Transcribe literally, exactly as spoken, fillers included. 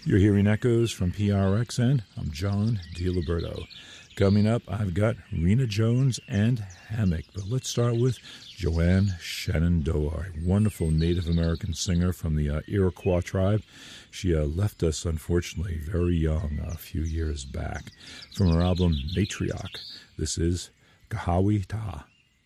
You're hearing echoes from P R X N. I'm John DiLiberto. Coming up, I've got Rena Jones and Hammock. But let's start with Joanne Shenandoah, a wonderful Native American singer from the uh, Iroquois tribe. She uh, left us, unfortunately, very young uh, a few yeyears back. From her album Matriarch, this is Gahawi Taha.